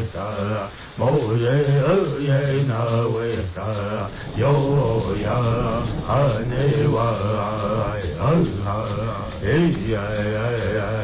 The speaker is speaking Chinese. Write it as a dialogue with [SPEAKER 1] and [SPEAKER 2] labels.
[SPEAKER 1] 萨，摩耶阿耶那维萨，哟呀哈尼瓦哎哈，哎呀呀呀。